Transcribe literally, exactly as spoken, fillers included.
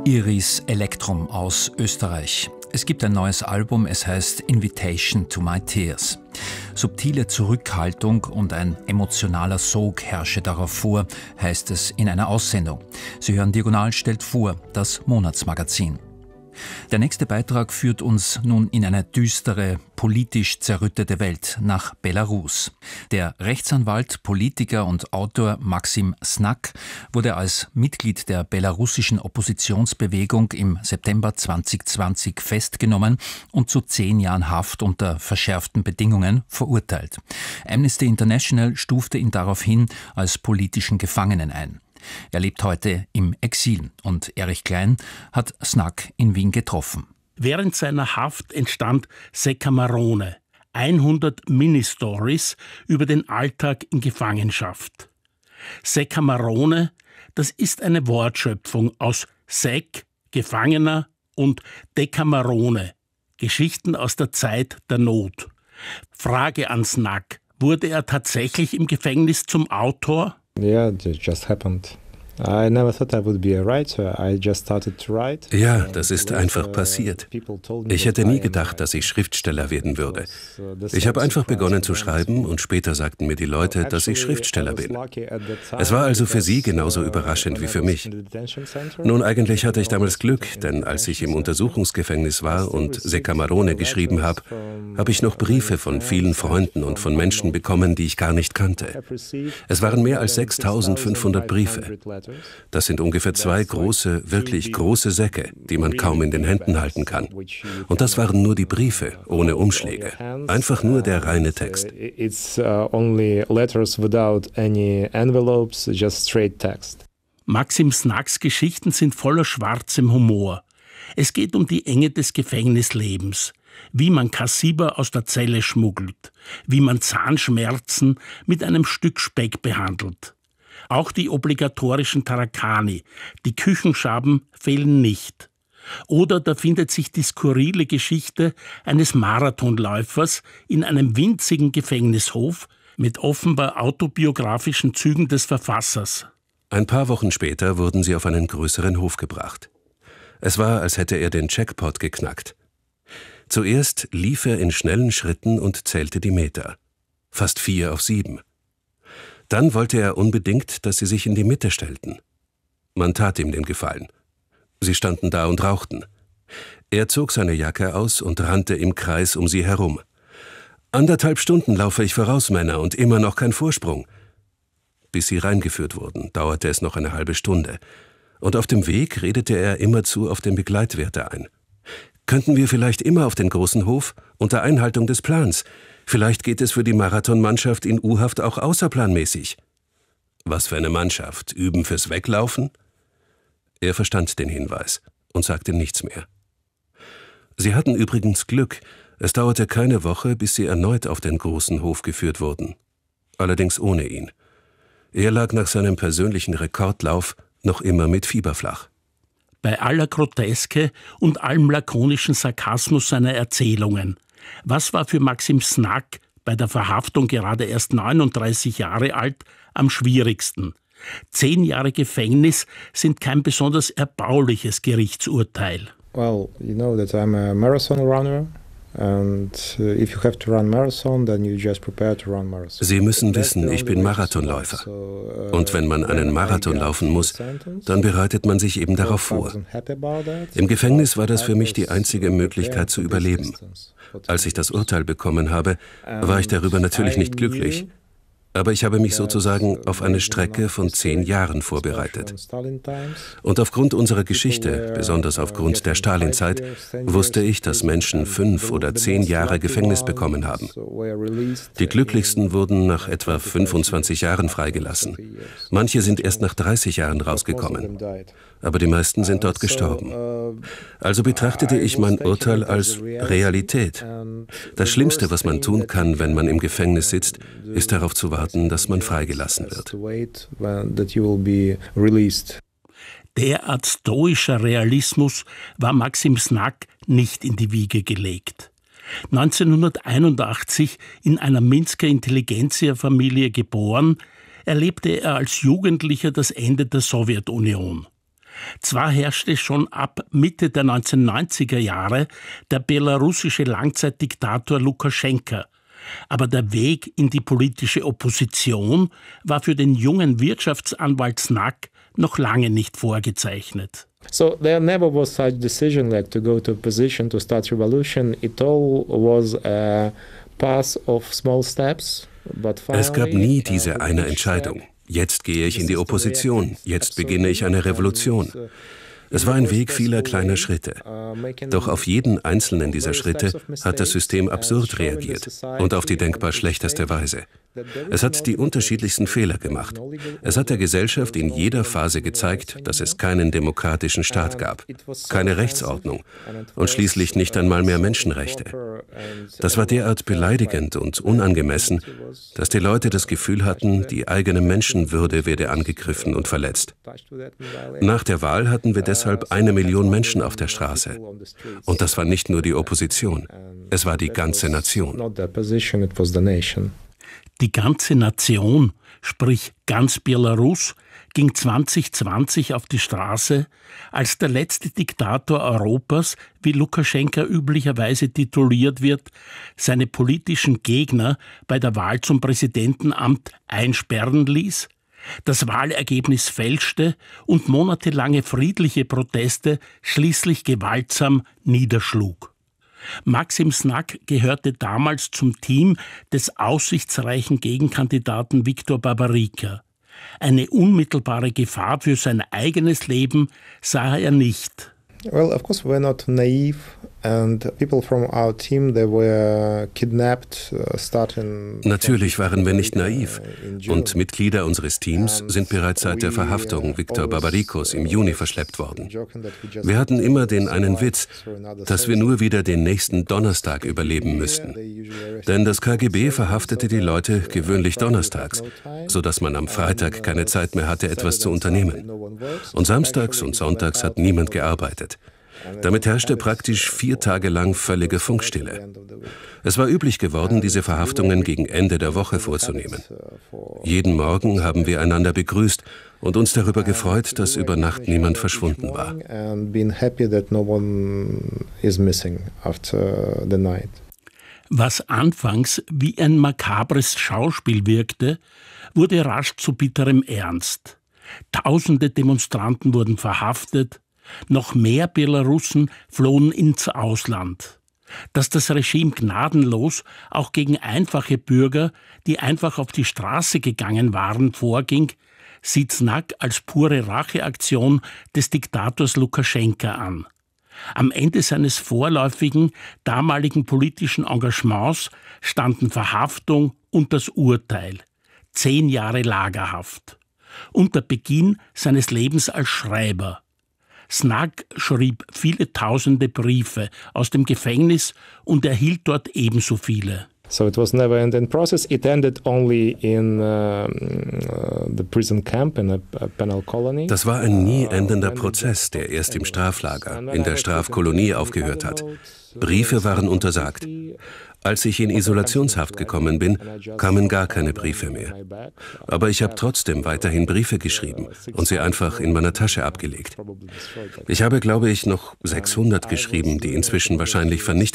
Iris Elektrum aus Österreich. Es gibt ein neues Album, es heißt Invitation to My Tears. Subtile Zurückhaltung und ein emotionaler Sog herrsche darauf vor, heißt es in einer Aussendung. Sie hören Diagonal stellt vor, das Monatsmagazin. Der nächste Beitrag führt uns nun in eine düstere, politisch zerrüttete Welt, nach Belarus. Der Rechtsanwalt, Politiker und Autor Maxim Snak wurde als Mitglied der belarussischen Oppositionsbewegung im September zweitausendzwanzig festgenommen und zu zehn Jahren Haft unter verschärften Bedingungen verurteilt. Amnesty International stufte ihn daraufhin als politischen Gefangenen ein. Er lebt heute im Exil und Erich Klein hat Snak in Wien getroffen. Während seiner Haft entstand Seccamarone, hundert Mini-Stories über den Alltag in Gefangenschaft. Seccamarone, das ist eine Wortschöpfung aus Sec, Gefangener, und Decamerone, Geschichten aus der Zeit der Not. Frage an Snak: Wurde er tatsächlich im Gefängnis zum Autor? Yeah, it just happened. I never thought I would be a writer. I just started to write. Ja, das ist einfach passiert. Ich hätte nie gedacht, dass ich Schriftsteller werden würde. Ich habe einfach begonnen zu schreiben und später sagten mir die Leute, dass ich Schriftsteller bin. Es war also für sie genauso überraschend wie für mich. Nun, eigentlich hatte ich damals Glück, denn als ich im Untersuchungsgefängnis war und Seccamarone geschrieben habe, habe ich noch Briefe von vielen Freunden und von Menschen bekommen, die ich gar nicht kannte. Es waren mehr als sechstausendfünfhundert Briefe. Das sind ungefähr zwei große, wirklich große Säcke, die man kaum in den Händen halten kann. Und das waren nur die Briefe, ohne Umschläge. Einfach nur der reine Text. Maxim Snaks Geschichten sind voller schwarzem Humor. Es geht um die Enge des Gefängnislebens, wie man Kassiber aus der Zelle schmuggelt, wie man Zahnschmerzen mit einem Stück Speck behandelt. Auch die obligatorischen Tarakani, die Küchenschaben, fehlen nicht. Oder da findet sich die skurrile Geschichte eines Marathonläufers in einem winzigen Gefängnishof mit offenbar autobiografischen Zügen des Verfassers. Ein paar Wochen später wurden sie auf einen größeren Hof gebracht. Es war, als hätte er den Jackpot geknackt. Zuerst lief er in schnellen Schritten und zählte die Meter. Fast vier auf sieben. Dann wollte er unbedingt, dass sie sich in die Mitte stellten. Man tat ihm den Gefallen. Sie standen da und rauchten. Er zog seine Jacke aus und rannte im Kreis um sie herum. Anderthalb Stunden laufe ich voraus, Männer, und immer noch kein Vorsprung. Bis sie reingeführt wurden, dauerte es noch eine halbe Stunde. Und auf dem Weg redete er immerzu auf den Begleitwärter ein. Könnten wir vielleicht immer auf den großen Hof, unter Einhaltung des Plans? Vielleicht geht es für die Marathonmannschaft in U-Haft auch außerplanmäßig. Was für eine Mannschaft? Üben fürs Weglaufen? Er verstand den Hinweis und sagte nichts mehr. Sie hatten übrigens Glück. Es dauerte keine Woche, bis sie erneut auf den großen Hof geführt wurden. Allerdings ohne ihn. Er lag nach seinem persönlichen Rekordlauf noch immer mit Fieber flach. Bei aller Groteske und allem lakonischen Sarkasmus seiner Erzählungen. Was war für Maxim Snak, bei der Verhaftung gerade erst neununddreißig Jahre alt, am schwierigsten? Zehn Jahre Gefängnis sind kein besonders erbauliches Gerichtsurteil. Well, you know that I'm a marathon runner. And if you have to run marathon, then you just prepare to run marathon. Sie müssen wissen, ich bin Marathonläufer. Und wenn man einen Marathon laufen muss, dann bereitet man sich eben darauf vor. Im Gefängnis war das für mich die einzige Möglichkeit zu überleben. Als ich das Urteil bekommen habe, war ich darüber natürlich nicht glücklich. Aber ich habe mich sozusagen auf eine Strecke von zehn Jahren vorbereitet. Und aufgrund unserer Geschichte, besonders aufgrund der Stalinzeit, wusste ich, dass Menschen fünf oder zehn Jahre Gefängnis bekommen haben. Die glücklichsten wurden nach etwa fünfundzwanzig Jahren freigelassen. Manche sind erst nach dreißig Jahren rausgekommen. Aber die meisten sind dort gestorben. Also betrachtete ich mein Urteil als Realität. Das Schlimmste, was man tun kann, wenn man im Gefängnis sitzt, ist darauf zu warten, dass man freigelassen wird. Derart stoischer Realismus war Maxim Snak nicht in die Wiege gelegt. neunzehnhunderteinundachtzig in einer Minsker Intelligenzia-Familie geboren, erlebte er als Jugendlicher das Ende der Sowjetunion. Zwar herrschte schon ab Mitte der neunzehnhundertneunziger Jahre der belarussische Langzeitdiktator Lukaschenka, aber der Weg in die politische Opposition war für den jungen Wirtschaftsanwalt Znak noch lange nicht vorgezeichnet. So there never was such decision like to go to opposition to start revolution. It all was a path of small steps. But finally, es gab nie diese eine Entscheidung. Jetzt gehe ich in die Opposition, jetzt beginne ich eine Revolution. Es war ein Weg vieler kleiner Schritte. Doch auf jeden einzelnen dieser Schritte hat das System absurd reagiert und auf die denkbar schlechteste Weise. Es hat die unterschiedlichsten Fehler gemacht. Es hat der Gesellschaft in jeder Phase gezeigt, dass es keinen demokratischen Staat gab, keine Rechtsordnung und schließlich nicht einmal mehr Menschenrechte. Das war derart beleidigend und unangemessen, dass die Leute das Gefühl hatten, die eigene Menschenwürde werde angegriffen und verletzt. Nach der Wahl hatten wir deshalb eine Million Menschen auf der Straße. Und das war nicht nur die Opposition, es war die ganze Nation. Die ganze Nation, sprich ganz Belarus, ging zwanzig zwanzig auf die Straße, als der letzte Diktator Europas, wie Lukaschenka üblicherweise tituliert wird, seine politischen Gegner bei der Wahl zum Präsidentenamt einsperren ließ, das Wahlergebnis fälschte und monatelange friedliche Proteste schließlich gewaltsam niederschlug. Maxim Znak gehörte damals zum Team des aussichtsreichen Gegenkandidaten Viktor Babarika. Eine unmittelbare Gefahr für sein eigenes Leben sah er nicht. Well, of course, we're not naive, and people from our team, they were kidnapped, uh, starting. Natürlich waren wir nicht naiv, und Mitglieder unseres Teams sind bereits seit der Verhaftung Viktor Babarikos im Juni verschleppt worden. Wir hatten immer den einen Witz, dass wir nur wieder den nächsten Donnerstag überleben müssten. Denn das K G B verhaftete die Leute gewöhnlich donnerstags, sodass man am Freitag keine Zeit mehr hatte, etwas zu unternehmen. Und samstags und sonntags hat niemand gearbeitet. Damit herrschte praktisch vier Tage lang völlige Funkstille. Es war üblich geworden, diese Verhaftungen gegen Ende der Woche vorzunehmen. Jeden Morgen haben wir einander begrüßt und uns darüber gefreut, dass über Nacht niemand verschwunden war. Was anfangs wie ein makabres Schauspiel wirkte, wurde rasch zu bitterem Ernst. Tausende Demonstranten wurden verhaftet, noch mehr Belarussen flohen ins Ausland. Dass das Regime gnadenlos auch gegen einfache Bürger, die einfach auf die Straße gegangen waren, vorging, sieht Znak als pure Racheaktion des Diktators Lukaschenka an. Am Ende seines vorläufigen, damaligen politischen Engagements standen Verhaftung und das Urteil. Zehn Jahre Lagerhaft. Und der Beginn seines Lebens als Schreiber. Znak schrieb viele tausende Briefe aus dem Gefängnis und erhielt dort ebenso viele. So it was never ending process. It ended only in uh, the prison camp in a penal colony. Das war ein nie endender Prozess, der erst im Straflager, in der Strafkolonie aufgehört hat. Briefe waren untersagt. Als ich in Isolationshaft gekommen bin, kamen gar keine Briefe mehr. Aber ich habe trotzdem weiterhin Briefe geschrieben und sie einfach in meiner Tasche abgelegt. Ich habe, glaube ich, noch sechshundert geschrieben, die inzwischen wahrscheinlich vernichtet